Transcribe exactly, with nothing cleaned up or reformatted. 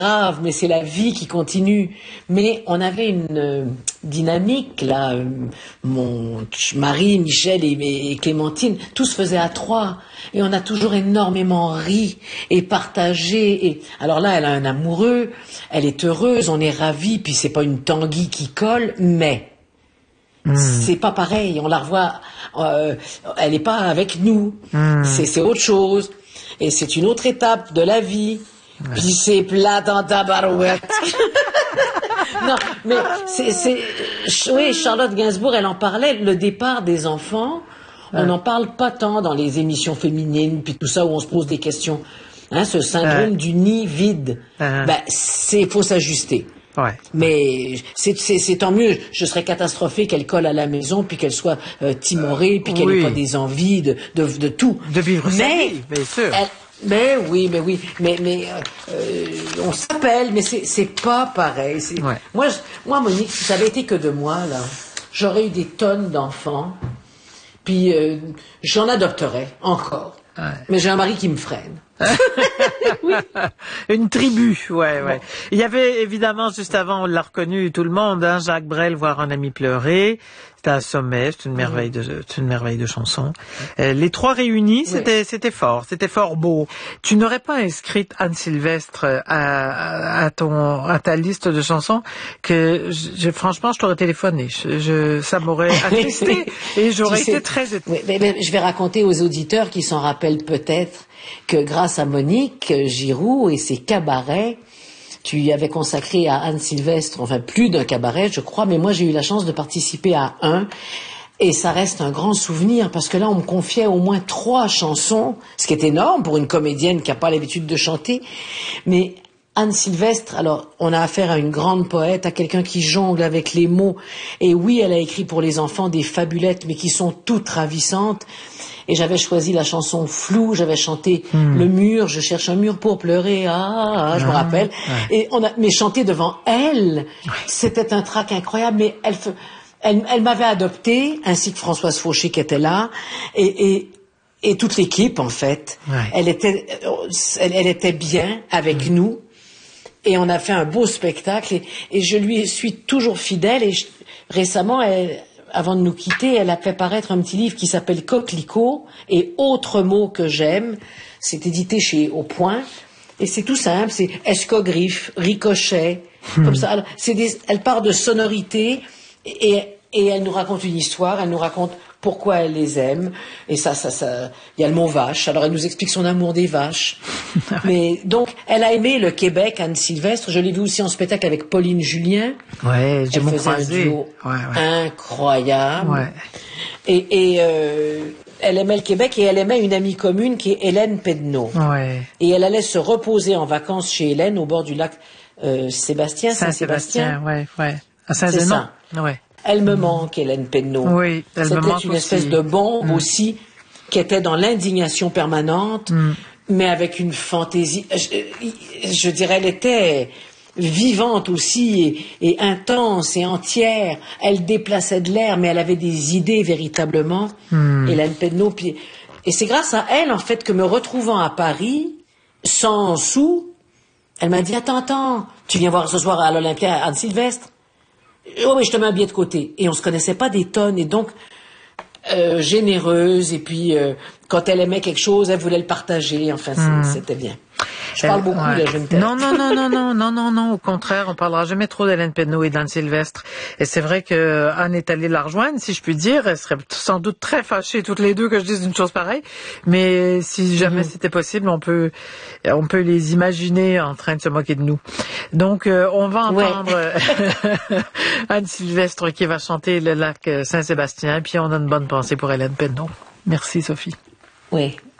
grave, mais c'est la vie qui continue. Mais on avait une euh, dynamique, là, euh, mon mari, Michel et, et Clémentine, tout se faisait à trois. Et on a toujours énormément ri et partagé. Et alors là, elle a un amoureux, elle est heureuse, on est ravis, puis c'est pas une tanguy qui colle, mais Mmh. c'est pas pareil, on la revoit, euh, elle est pas avec nous, mmh. c'est, c'est autre chose, et c'est une autre étape de la vie, ouais. Puis c'est plat dans ta barouette. Non, mais c'est, c'est, oui, Charlotte Gainsbourg, elle en parlait, le départ des enfants, ouais. On n'en parle pas tant dans les émissions féminines, puis tout ça où on se pose des questions, hein, ce syndrome ouais. du nid vide, ouais. Ben, c'est, faut s'ajuster. Ouais. Mais c'est, c'est, c'est tant mieux. Je serais catastrophée qu'elle colle à la maison, puis qu'elle soit euh, timorée, puis qu'elle n'ait oui. pas des envies de, de, de tout. De vivre sa vie, bien sûr. Elle, mais oui, mais oui, mais mais euh, on s'appelle, mais c'est c'est pas pareil. C'est, ouais. Moi, je, moi, Monique, si ça avait été que de moi là, j'aurais eu des tonnes d'enfants, puis euh, j'en adopterais encore. Ouais. Mais j'ai un mari qui me freine. Oui. Une tribu, ouais, ouais. Bon. Il y avait évidemment, juste avant, on l'a reconnu tout le monde, hein, Jacques Brel, Voir un ami pleurer. C'était un sommet, c'est une merveille de, c'est une merveille de chanson. Euh, les trois réunis, c'était, oui. c'était fort, c'était fort beau. Tu n'aurais pas inscrit Anne Sylvestre à, à ton, à ta liste de chansons que, je, franchement, je t'aurais téléphoné. Je, je ça m'aurait attristé et j'aurais tu été sais, très étonnée. Oui, mais, mais je vais raconter aux auditeurs qui s'en rappellent peut-être que grâce à Monique Giroux et ses cabarets, tu y avais consacré à Anne Sylvestre, enfin plus d'un cabaret, je crois, mais moi j'ai eu la chance de participer à un, et ça reste un grand souvenir, parce que là on me confiait au moins trois chansons, ce qui est énorme pour une comédienne qui n'a pas l'habitude de chanter, mais Anne Sylvestre, alors on a affaire à une grande poète, à quelqu'un qui jongle avec les mots, et oui, elle a écrit pour les enfants des fabulettes, mais qui sont toutes ravissantes. Et j'avais choisi la chanson Flou, j'avais chanté mmh. Le mur, je cherche un mur pour pleurer, ah, ah je ah, me rappelle. Ouais. Et on a, mais chanter devant elle, ouais. C'était un trac incroyable, mais elle, elle, elle m'avait adoptée, ainsi que Françoise Fauché qui était là, et, et, et toute l'équipe, en fait. Ouais. Elle était, elle, elle était bien avec mmh. nous, et on a fait un beau spectacle, et, et je lui suis toujours fidèle, et je, récemment, elle, avant de nous quitter, elle a fait paraître un petit livre qui s'appelle Coquelicot et autres mots que j'aime. C'est édité chez Au Point. Et c'est tout simple, c'est escogriffe, ricochet, hmm. comme ça. Alors, c'est des, elle part de sonorités et, et elle nous raconte une histoire, elle nous raconte pourquoi elle les aime. Et ça, ça, ça, il y a le mot vache. Alors elle nous explique son amour des vaches. Mais donc, elle a aimé le Québec, Anne Sylvestre. Je l'ai vu aussi en spectacle avec Pauline Julien. Ouais, j'ai elle faisait croisé. un duo ouais, ouais. incroyable. Ouais. Et, et euh, elle aimait le Québec et elle aimait une amie commune qui est Hélène Pedneau. Ouais. Et elle allait se reposer en vacances chez Hélène au bord du lac euh, Sébastien, Saint-Sébastien. Saint-Sébastien, ouais, ouais. À Saint-Zénon. Ouais. Elle me manque, Hélène Pedneau. Oui, elle me manque C'était une espèce aussi. de bombe mm. aussi, qui était dans l'indignation permanente, mm. mais avec une fantaisie. Je, je dirais, elle était vivante aussi, et, et intense et entière. Elle déplaçait de l'air, mais elle avait des idées véritablement. Mm. Hélène Pedneau. Puis, et c'est grâce à elle, en fait, que me retrouvant à Paris, sans sous, elle m'a dit, attends, attends, tu viens voir ce soir à l'Olympia Anne Sylvestre? Oh, mais je te mets un billet de côté. Et on se connaissait pas des tonnes. Et donc, euh, généreuse. Et puis, euh, quand elle aimait quelque chose, elle voulait le partager. Enfin, mmh. c'était bien. Je parle beaucoup, ouais. là, je me tais. Non, non, non, non, non, non, non, non, au contraire, on parlera jamais trop d'Hélène Pedneau et d'Anne Sylvestre. Et c'est vrai que Anne est allée la rejoindre, si je puis dire. Elle serait sans doute très fâchée, toutes les deux, que je dise une chose pareille. Mais si jamais mm-hmm. c'était possible, on peut, on peut les imaginer en train de se moquer de nous. Donc, euh, on va entendre ouais. Anne Sylvestre qui va chanter le lac Saint-Sébastien, puis on a une bonne pensée pour Hélène Pedneau. Merci, Sophie. Oui.